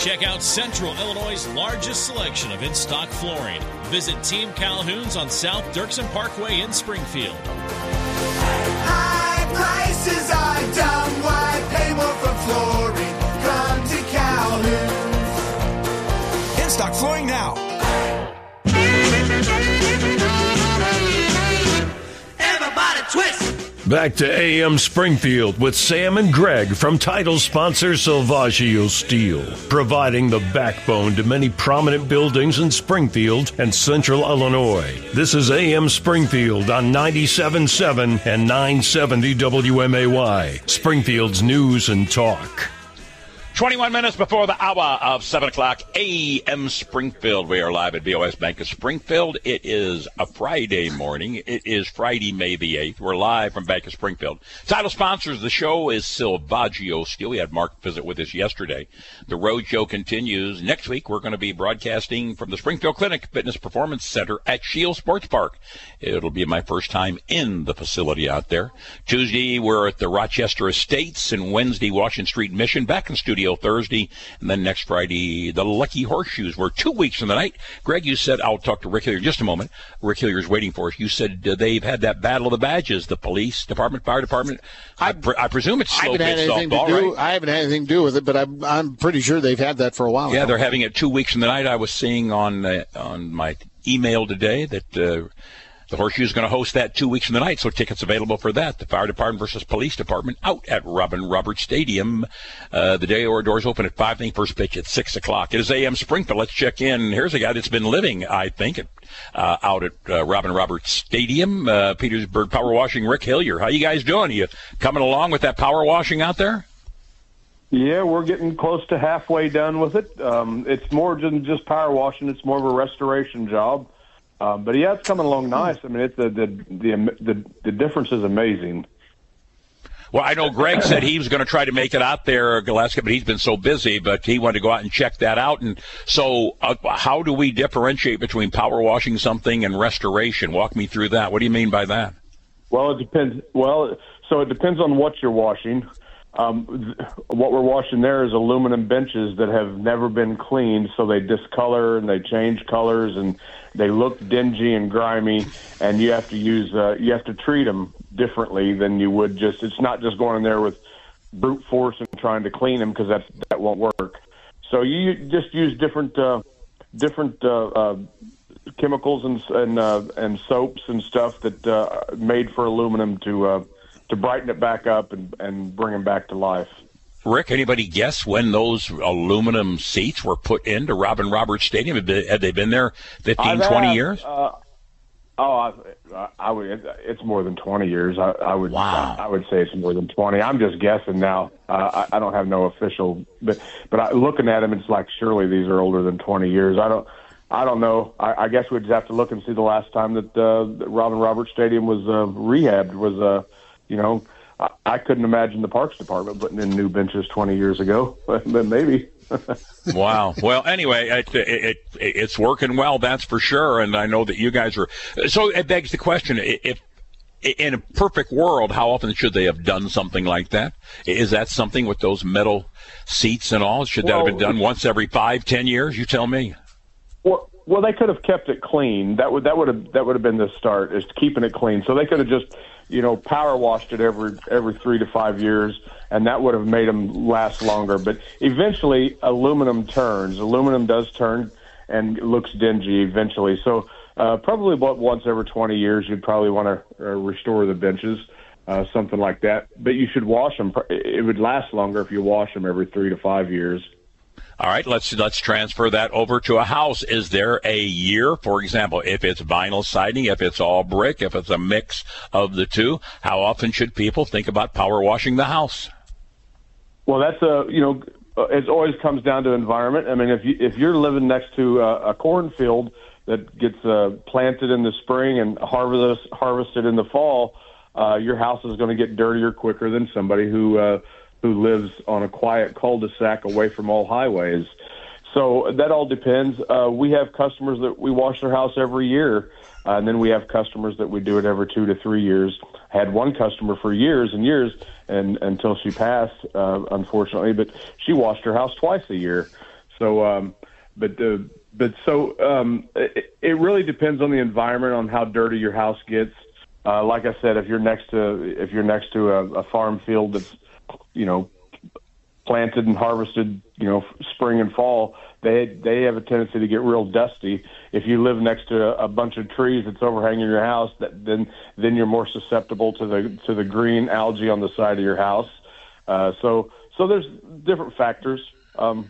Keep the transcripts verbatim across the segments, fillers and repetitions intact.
Check out Central Illinois' largest selection of in-stock flooring. Visit Team Calhoun's on South Dirksen Parkway in Springfield. High prices are dumb. Why pay more for flooring? Come to Calhoun's. In-stock flooring now. Everybody twist. Back to A M Springfield with Sam and Greg from title sponsor Silvaggio Steel, providing the backbone to many prominent buildings in Springfield and Central Illinois. This is A M Springfield on ninety-seven point seven and nine seventy W M A Y, Springfield's news and talk. twenty-one minutes before the hour of seven o'clock, A M Springfield. We are live at B O S Bank of Springfield. It is a Friday morning. It is Friday, May the eighth. We're live from Bank of Springfield. Title sponsors of the show is Silvaggio Steel. We had Mark visit with us yesterday. The road show continues. Next week, we're going to be broadcasting from the Springfield Clinic Fitness Performance Center at Shield Sports Park. It'll be my first time in the facility out there. Tuesday, we're at the Rochester Estates, and Wednesday, Washington Street Mission. Back in studio Thursday, and then next Friday, the Lucky Horseshoes. We're two weeks from the night. Greg, you said, I'll talk to Rick Hillier in just a moment. Rick Hillier's waiting for us. You said uh, they've had that battle of the badges, the police department, fire department. I, pre- I presume it's slow pitch softball, do, right? I haven't had anything to do with it, but I'm, I'm pretty sure they've had that for a while. Yeah, now. They're having it two weeks from the night. I was seeing on uh, on my email today that uh, the Horseshoe is going to host that two weeks from the night, so tickets available for that. The fire department versus police department out at Robin Roberts Stadium. Uh, the day or doors open at five. I think first pitch at six o'clock. It is A M Springfield. Let's check in. Here's a guy that's been living, I think, at, uh, out at uh, Robin Roberts Stadium. Uh, Petersburg Power Washing, Rick Hillier. How you guys doing? Are you coming along with that power washing out there? Yeah, we're getting close to halfway done with it. Um, it's more than just power washing. It's more of a restoration job. Um, but yeah, it's coming along nice. I mean, it's the the the the, the difference is amazing. Well, I know Greg said he was going to try to make it out there, Gillespie, but he's been so busy. But he wanted to go out and check that out. And so, uh, how do we differentiate between power washing something and restoration? Walk me through that. What do you mean by that? Well, it depends. Well, so it depends on what you're washing. Um, th- what we're washing there is aluminum benches that have never been cleaned, so they discolor and they change colors and they look dingy and grimy. And you have to use, uh, you have to treat them differently than you would just. It's not just going in there with brute force and trying to clean them because that that won't work. So you just use different, uh, different uh, uh, chemicals and and uh, and soaps and stuff that uh, made for aluminum to. Uh, to brighten it back up and, and bring them back to life. Rick, anybody guess when those aluminum seats were put into Robin Roberts Stadium? Had they been there fifteen, I've twenty had, years? Uh, oh, I, I would. It's more than twenty years. I, I would. Wow. I, I would say it's more than twenty. I'm just guessing now. Uh, I, I don't have no official, but but I, looking at them, it's like surely these are older than twenty years. I don't. I don't know. I, I guess we'd just have to look and see the last time that uh, Robin Roberts Stadium was uh, rehabbed. Was uh, You know, I, I couldn't imagine the Parks Department putting in new benches twenty years ago, but maybe. Wow. Well, anyway, it, it, it, it's working well, that's for sure. And I know that you guys are. So it begs the question, if in a perfect world, how often should they have done something like that? Is that something with those metal seats and all? Should well, that have been done once every five, ten years? You tell me. Well, well, they could have kept it clean. That would that would have that would have been the start, is keeping it clean. So they could have just, you know, power washed it every every three to five years, and that would have made them last longer. But eventually, aluminum turns. Aluminum does turn and looks dingy eventually. So uh, probably about once every twenty years, you'd probably want to uh, restore the benches, uh, something like that. But you should wash them. It would last longer if you wash them every three to five years. All right, let's let's transfer that over to a house. Is there a year, for example, if it's vinyl siding, if it's all brick, if it's a mix of the two? How often should people think about power washing the house? Well, that's a you know, it always comes down to environment. I mean, if you if you're living next to a, a cornfield that gets uh, planted in the spring and harvest harvested in the fall, uh, your house is going to get dirtier quicker than somebody who. Uh, who lives on a quiet cul-de-sac away from all highways. So that all depends. Uh, we have customers that we wash their house every year, uh, and then we have customers that we do it every two to three years. I had one customer for years and years, and until she passed, uh, unfortunately, but she washed her house twice a year. So, um, but uh, but so um, it, it really depends on the environment, on how dirty your house gets. Uh, like I said, if you're next to if you're next to a, a farm field that's, you know, planted and harvested, you know, spring and fall, they they have a tendency to get real dusty. If you live next to a, a bunch of trees that's overhanging your house, that, then then you're more susceptible to the to the green algae on the side of your house. Uh, so so there's different factors um,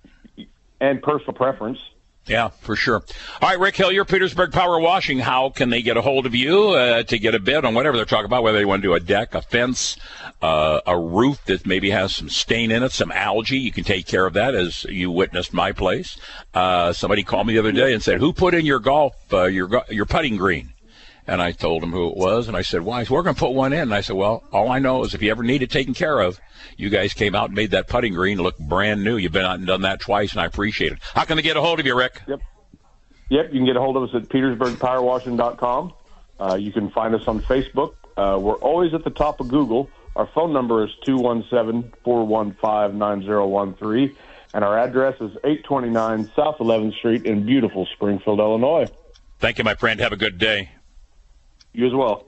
and personal preference. Yeah, for sure. All right, Rick Hillier, Petersburg Power Washing. How can they get a hold of you uh, to get a bid on whatever they're talking about, whether they want to do a deck, a fence, uh, a roof that maybe has some stain in it, some algae? You can take care of that, as you witnessed my place. Uh, somebody called me the other day and said, who put in your golf, uh, your your putting green? And I told him who it was, and I said, why? Well, we're going to put one in. And I said, well, all I know is if you ever need it taken care of, you guys came out and made that putting green look brand new. You've been out and done that twice, and I appreciate it. How can they get a hold of you, Rick? Yep. Yep, you can get a hold of us at petersburg power washing dot com. Uh, you can find us on Facebook. Uh, we're always at the top of Google. Our phone number is two one seven, four one five, nine zero one three, and our address is eight twenty-nine South eleventh Street in beautiful Springfield, Illinois. Thank you, my friend. Have a good day. You as well.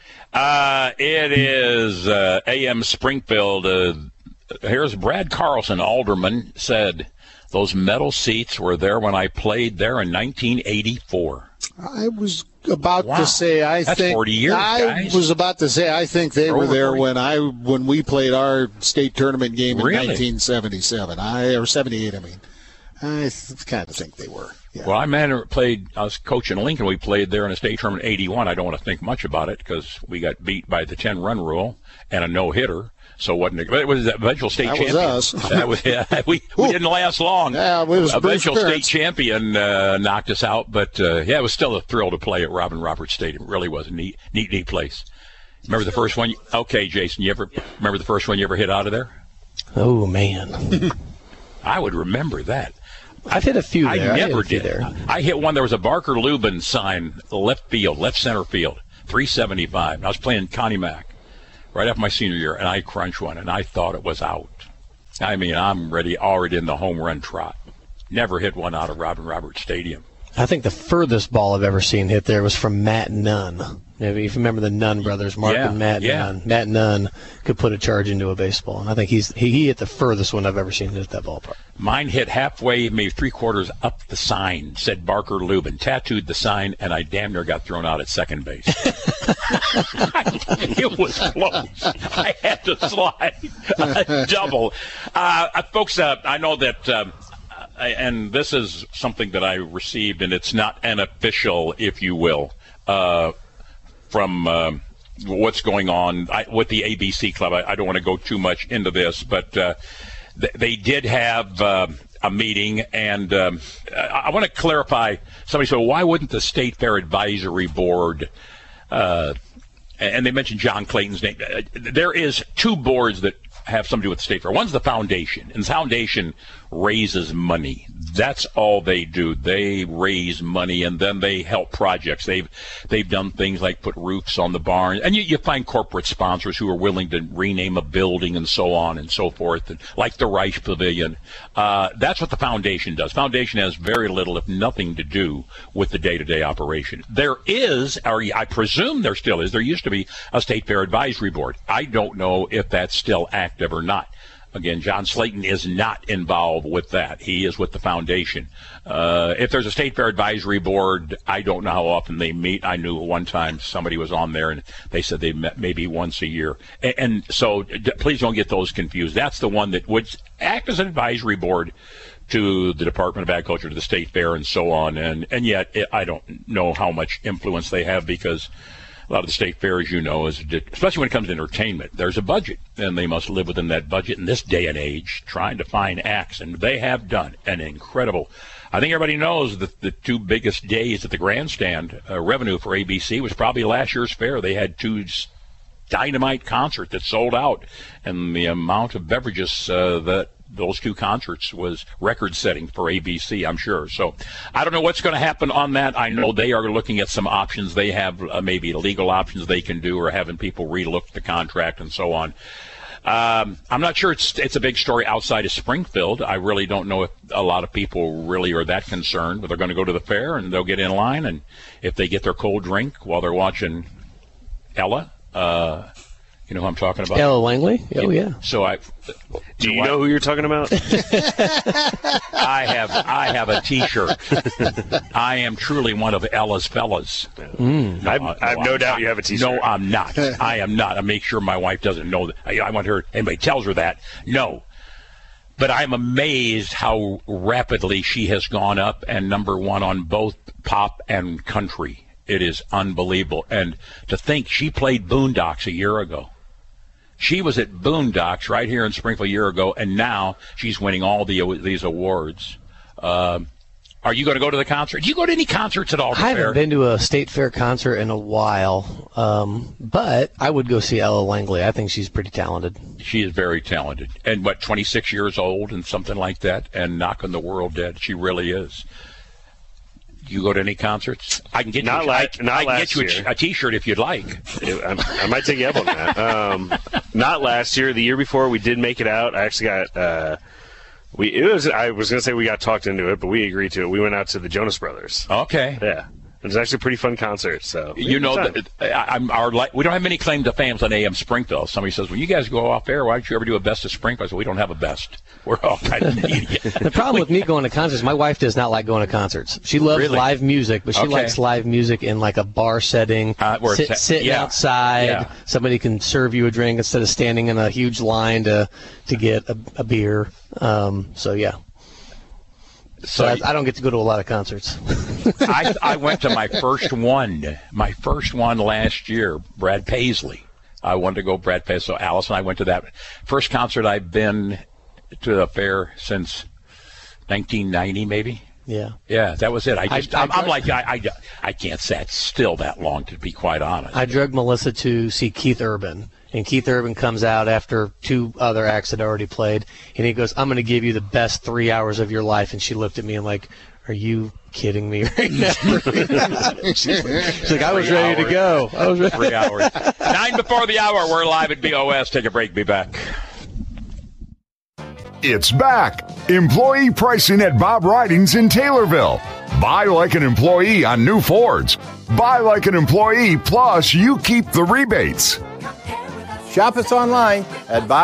Uh, it is uh, A M Springfield. Uh, here's Brad Carlson, alderman, said, those metal seats were there when I played there in nineteen eighty-four. I was about Wow. to say, I That's think forty years, I guys. was about to say, I think they For were over there forty. when I when we played our state tournament game in Really? nineteen seventy-seven. I or seventy-eight. I mean, I th- kind of think they were. Yeah. Well, I man played. I was coaching Lincoln. We played there in a state tournament in eighty-one. I don't want to think much about it because we got beat by the ten-run rule and a no-hitter. So wasn't it? It was the eventual state That was champion. us. That was yeah, we we didn't last long. Yeah, it was Bruce eventual state Parents. champion uh, knocked us out, but uh, yeah, it was still a thrill to play at Robin Roberts Stadium. It really was a neat, neat, neat place. Remember the first one? You, okay, Jason, you ever remember the first one you ever hit out of there? Oh, man. I would remember that. I've hit a few I there. never hit a few did. there. I hit one. There was a Barker Lubin sign, left field, left center field, three seventy-five. And I was playing Connie Mack right after my senior year, and I crunched one, and I thought it was out. I mean, I'm ready, already in the home run trot. Never hit one out of Robin Roberts Stadium. I think the furthest ball I've ever seen hit there was from Matt Nunn. Maybe if you remember the Nunn brothers, Mark Yeah, and Matt yeah. Nunn. Matt Nunn could put a charge into a baseball, and I think he's he, he hit the furthest one I've ever seen hit that ballpark. Mine hit halfway, maybe three quarters up the sign, said Barker Lubin, tattooed the sign, and I damn near got thrown out at second base. It was close. I had to slide a double. Uh, folks, uh, I know that, um, I, and this is something that I received, and it's not an official, if you will, uh, from uh, what's going on I, with the A B C Club. I, I don't want to go too much into this, but uh, th- they did have uh, a meeting, and um, I, I want to clarify. Somebody said, well, why wouldn't the State Fair Advisory Board, uh, and they mentioned John Clayton's name. Uh, there is two boards that have something to do with the State Fair. One's the foundation, and the foundation raises money. That's all they do. They raise money, and then they help projects. They've they've done things like put roofs on the barn, and you, you find corporate sponsors who are willing to rename a building and so on and so forth, and like the Reich Pavilion. Uh, that's what the foundation does. Foundation has very little, if nothing, to do with the day-to-day operation. There is, or I presume there still is, there used to be a State Fair Advisory Board. I don't know if that's still active or not. Again, John Slayton is not involved with that. He is with the foundation. Uh, if there's a State Fair Advisory Board, I don't know how often they meet. I knew one time somebody was on there, and they said they met maybe once a year. And, and so d- please don't get those confused. That's the one that would act as an advisory board to the Department of Agriculture, to the State Fair, and so on. And, and yet, it, I don't know how much influence they have, because a lot of the state fair, as you know, is, especially when it comes to entertainment, there's a budget, and they must live within that budget in this day and age, trying to find acts, and they have done an incredible. I think everybody knows that the two biggest days at the grandstand uh, revenue for A B C was probably last year's fair. They had two dynamite concerts that sold out, and the amount of beverages uh, that those two concerts was record-setting for A B C, I'm sure. So I don't know what's going to happen on that. I know they are looking at some options. They have uh, maybe legal options they can do, or having people relook the contract and so on. Um, I'm not sure it's it's a big story outside of Springfield. I really don't know if a lot of people really are that concerned, but they're going to go to the fair and they'll get in line, and if they get their cold drink while they're watching Ella, uh, you know who I'm talking about? Ella Langley? Oh, yeah. So I do you know who you're talking about? I have I have a T-shirt. I am truly one of Ella's fellas. Mm. No, I've, no, I've no doubt not. you have a T-shirt. No, I'm not. I am not. I make sure my wife doesn't know that. I, I want her. Anybody tells her that? No. But I'm amazed how rapidly she has gone up and number one on both pop and country. It is unbelievable. And to think she played Boondocks a year ago. She was at Boondocks right here in Springfield a year ago, and now she's winning all the these awards. Uh, are you going to go to the concert? Do you go to any concerts at all? I haven't been to a state fair concert in a while, um, but I would go see Ella Langley. I think she's pretty talented. She is very talented. And, what, twenty-six years old and something like that, and knocking the world dead. She really is. You go to any concerts? I can get not you, like, I, not I can last get you year. A, a T-shirt if you'd like. I, I might take you up on that. Um, not last year. The year before, we did make it out. I actually got. Uh, we it was. I was going to say we got talked into it, but we agreed to it. We went out to the Jonas Brothers. Okay. Yeah. It was actually a pretty fun concert. So you know, that, I, I'm our we don't have many claim to fame on A M Springfield. Somebody says, "Well, you guys go off air. Why don't you ever do a best of Springfield?" I said, "We don't have a best. We're all kind of media." The problem with me going to concerts, my wife does not like going to concerts. She loves Really? live music, but she Okay. likes live music in like a bar setting, Uh, where sit, it's- sitting yeah. outside. Yeah. Somebody can serve you a drink instead of standing in a huge line to to get a, a beer. Um, so yeah. So, so I, I don't get to go to a lot of concerts. I, I went to my first one, my first one last year, Brad Paisley. I wanted to go Brad Paisley. So Alice and I went to that first concert I've been to the fair since nineteen ninety, maybe. Yeah. Yeah, that was it. I just, I, I I'm, I'm like, I, I, I can't sat still that long, to be quite honest. I drugged Melissa to see Keith Urban. And Keith Urban comes out after two other acts had already played, and he goes, "I'm going to give you the best three hours of your life." And she looked at me and like, "Are you kidding me right now?" She's like, "I was Three ready hours. to go." I was ready. Three hours. Nine before the hour. We're live at B O S. Take a break. Be back. It's back. Employee pricing at Bob Ridings in Taylorville. Buy like an employee on new Fords. Buy like an employee, plus you keep the rebates. Shop us online at Bob